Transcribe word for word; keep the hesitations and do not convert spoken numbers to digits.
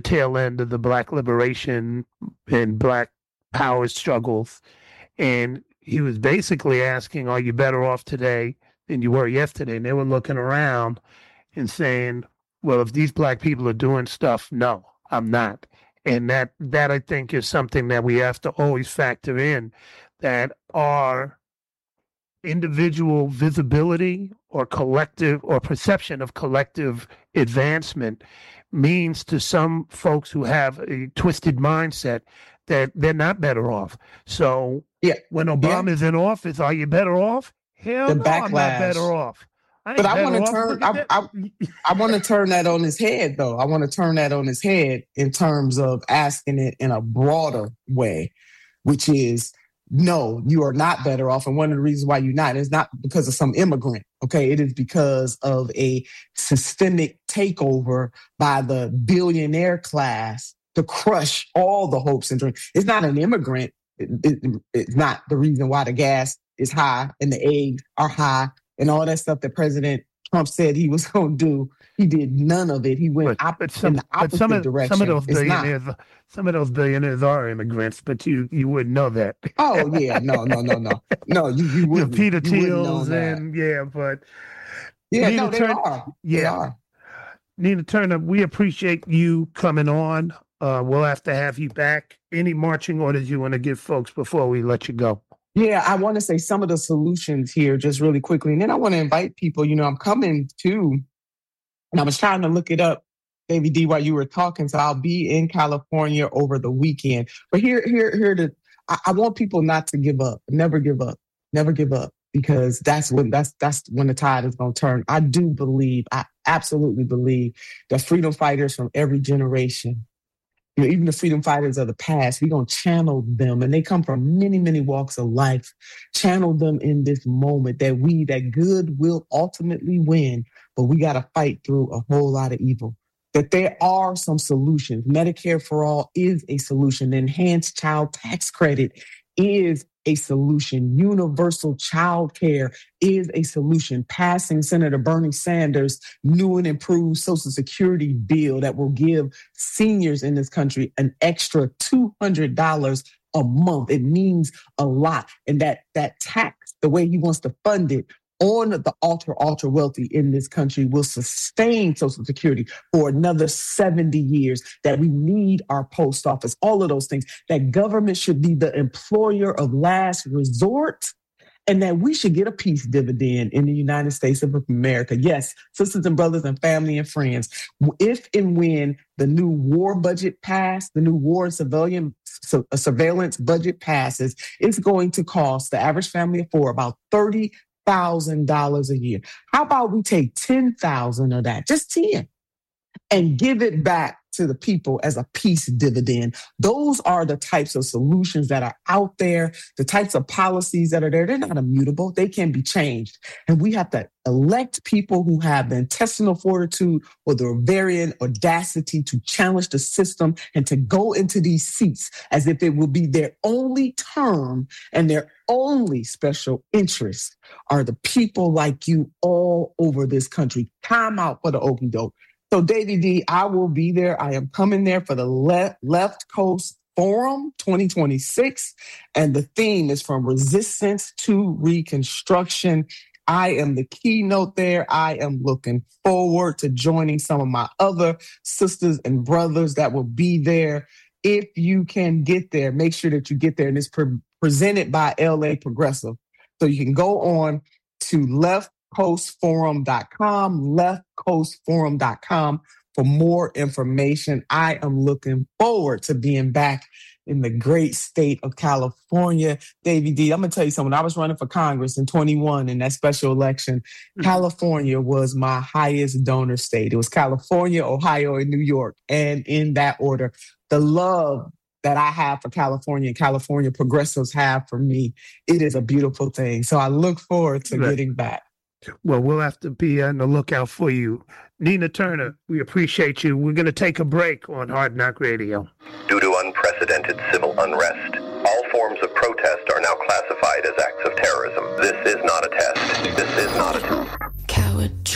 tail end of the Black liberation and Black power struggles. And he was basically asking, are you better off today than you were yesterday? And they were looking around and saying, well, if these Black people are doing stuff, no, I'm not. And that, that I think is something that we have to always factor in, that our individual visibility or collective or perception of collective advancement means to some folks who have a twisted mindset that they're not better off. So yeah. when Obama's yeah. in office, are you better off? Hell the no, backlash. I'm not better off. I but I want to turn I, I, I want to turn that on his head, though. I want to turn that on his head in terms of asking it in a broader way, which is, no, you are not better off. And one of the reasons why you're not is not because of some immigrant, okay? It is because of a systemic takeover by the billionaire class to crush all the hopes and dreams. It's not an immigrant. It, it, it's not the reason why the gas is high and the eggs are high and all that stuff that President Trump said he was going to do. He did none of it. He went but, op- but some, in the opposite but some of, direction. Some of those it's billionaires, not. some of those billionaires are immigrants, but you you wouldn't know that. Oh yeah, no, no, no, no, no. You you wouldn't. You know, Peter you Thiel's and yeah, but yeah, Nina no, they Turner, are. Yeah, they are. Nina Turner, we appreciate you coming on. Uh, we'll have to have you back. Any marching orders you want to give folks before we let you go? Yeah, I want to say some of the solutions here just really quickly. And then I want to invite people, you know, I'm coming to, and I was trying to look it up, David D, while you were talking. So I'll be in California over the weekend. But here, here, here, to, I, I want people not to give up. Never give up. Never give up. Because that's when that's that's when the tide is going to turn. I do believe, I absolutely believe that freedom fighters from every generation, you know, even the freedom fighters of the past, we're going to channel them. And they come from many, many walks of life. Channel them in this moment that we, that good will ultimately win. But we got to fight through a whole lot of evil. That there are some solutions. Medicare for all is a solution. Enhanced child tax credit is a solution. Universal child care is a solution. Passing Senator Bernie Sanders' new and improved Social Security bill that will give seniors in this country an extra two hundred dollars a month. It means a lot. And that, that tax, the way he wants to fund it on the ultra, ultra wealthy in this country will sustain Social Security for another seventy years, that we need our post office, all of those things, that government should be the employer of last resort, and that we should get a peace dividend in the United States of America. Yes, sisters and brothers and family and friends, if and when the new war budget passed, the new war and civilian so, uh, surveillance budget passes, it's going to cost the average family of four about thirty thousand dollars a year. How about we take ten thousand of that, just ten, and give it back to the people as a peace dividend? Those are the types of solutions that are out there, the types of policies that are there. They're not immutable. They can be changed. And we have to elect people who have the intestinal fortitude or the ovarian audacity to challenge the system and to go into these seats as if it will be their only term, and their only special interest are the people like you all over this country. Time out for the okie doke. So, Davey D, I will be there. I am coming there for the Le- Left Coast Forum twenty twenty-six. And the theme is From Resistance to Reconstruction. I am the keynote there. I am looking forward to joining some of my other sisters and brothers that will be there. If you can get there, make sure that you get there. And it's pre- presented by L A Progressive. So you can go on to left coast forum dot com, left coast forum dot com for more information. I am looking forward to being back in the great state of California. Davey D, I'm going to tell you something. When I was running for Congress in twenty-one in that special election, mm-hmm. California was my highest donor state. It was California, Ohio, and New York. And in that order, the love that I have for California and California progressives have for me, it is a beautiful thing. So I look forward to right. getting back. Well, we'll have to be on the lookout for you. Nina Turner, we appreciate you. We're going to take a break on Hard Knock Radio. Due to unprecedented civil unrest, all forms of protest are now classified as acts of terrorism. This is not a test. This is not a test.